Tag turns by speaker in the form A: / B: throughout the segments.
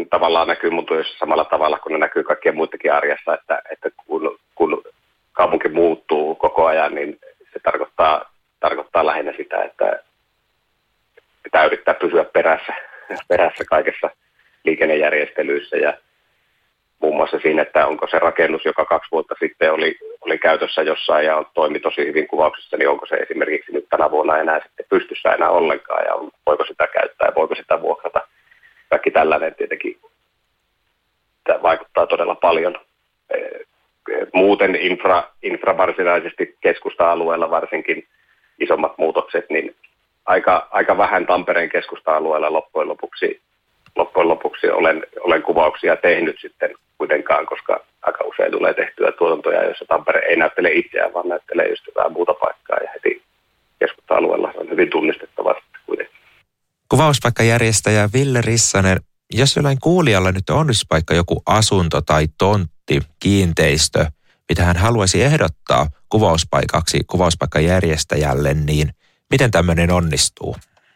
A: tavallaan näkyy mun työssä samalla tavalla, kun ne näkyy kaikkien muidenkin arjessa, että kun kaupunki muuttuu koko ajan, niin se tarkoittaa lähinnä sitä, että pitää yrittää pysyä perässä kaikessa liikennejärjestelyissä ja muun muassa siinä, että onko se rakennus, joka 2 vuotta sitten oli käytössä jossain ja toimi tosi hyvin kuvauksessa, niin onko se esimerkiksi nyt tänä vuonna enää sitten pystyssä enää ollenkaan ja voiko sitä käyttää ja voiko sitä vuokrata. Kaikki tällainen tietenkin vaikuttaa todella paljon. Muuten infra varsinaisesti keskusta-alueella varsinkin isommat muutokset, niin aika vähän Tampereen keskusta-alueella loppujen lopuksi olen kuvauksia tehnyt sitten kuitenkaan, koska aika usein tulee tehtyä tuotantoja, joissa Tampere ei näyttele itseään, vaan näyttelee just jotain muuta paikkaa ja heti keskusta-alueella se on hyvin tunnistettava sitten kuitenkin.
B: Kuvauspaikkajärjestäjä Ville Rissanen, jos jollain kuulijalla nyt olisi vaikka joku asunto tai tontti, kiinteistö, mitä hän haluaisi ehdottaa kuvauspaikaksi kuvauspaikkajärjestäjälle, niin miten tämmöinen onnistuu?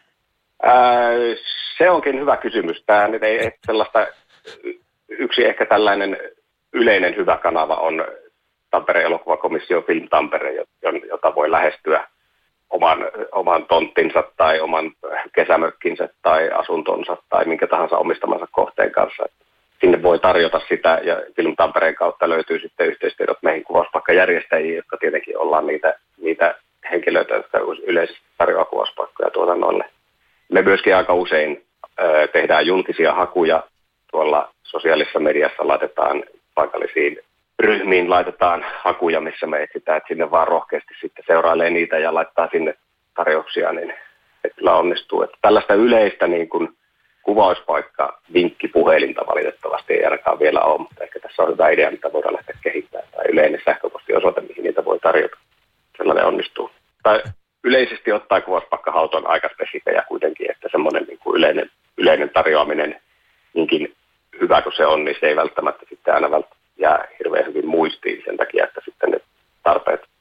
A: Se onkin hyvä kysymys. Tämä nyt ei sellaista, yksi ehkä tällainen yleinen hyvä kanava on Tampereen elokuvakomissio Film Tampere, jota voi lähestyä oman tonttinsa tai oman kesämökkinsä tai asuntonsa tai minkä tahansa omistamansa kohteen kanssa. Sinne voi tarjota sitä ja Film Tampereen kautta löytyy sitten yhteistyöt meihin kuvauspaikkajärjestäjiin, jotka tietenkin ollaan niitä henkilöitä, jotka yleisesti tarjoaa kuvauspaikkoja tuotannolle. Me myöskin aika usein tehdään julkisia hakuja. Tuolla sosiaalisessa mediassa laitetaan paikallisiin ryhmiin hakuja, missä me etsitään, että sinne vaan rohkeasti sitten seurailee niitä ja laittaa sinne tarjouksia, niin että kyllä onnistuu. Että tällaista yleistä niin kuin kuvauspaikka-vinkkipuhelinta valitettavasti ei ainakaan vielä ole, mutta ehkä tässä on hyvä idea, mitä voidaan lähteä kehittämään, tai yleinen sähköpostiosoite, mihin niitä voi tarjota. Sellainen onnistuu. Tai yleisesti ottaen kuvauspaikkahauto on aika spesifejä kuitenkin, että semmoinen niin kuin yleinen tarjoaminen, niinkin hyvä kuin se on, niin se ei välttämättä sitten aina jää hirveän hyvin muistiin sen takia, että sitten ne tarpeet